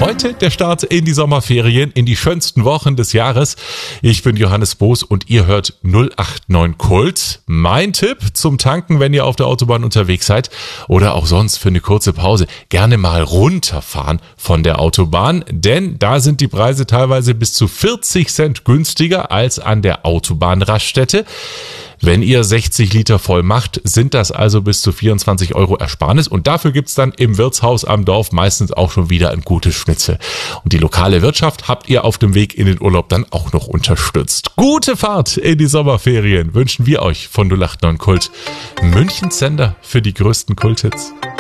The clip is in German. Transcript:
Heute der Start in die Sommerferien, in die schönsten Wochen des Jahres. Ich bin Johannes Boos und ihr hört 089 Kult. Mein Tipp zum Tanken, wenn ihr auf der Autobahn unterwegs seid oder auch sonst für eine kurze Pause, gerne mal runterfahren von der Autobahn, denn da sind die Preise teilweise bis zu 40 Cent günstiger als an der Autobahnraststätte. Wenn ihr 60 Liter voll macht, sind das also bis zu 24 € Ersparnis und dafür gibt's dann im Wirtshaus am Dorf meistens auch schon wieder ein gutes Schnitzel. Und die lokale Wirtschaft habt ihr auf dem Weg in den Urlaub dann auch noch unterstützt. Gute Fahrt in die Sommerferien wünschen wir euch von 089 Kult. Münchens Sender für die größten Kulthits.